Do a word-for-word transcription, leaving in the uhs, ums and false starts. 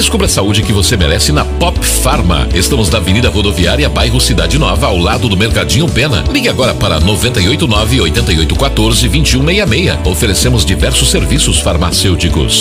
Descubra a saúde que você merece na Pop Pharma. Estamos na Avenida Rodoviária, bairro Cidade Nova, ao lado do Mercadinho Pena. Ligue agora para noventa e oito nove, oitenta e oito, quatorze, vinte e um sessenta e seis. Oferecemos diversos serviços farmacêuticos.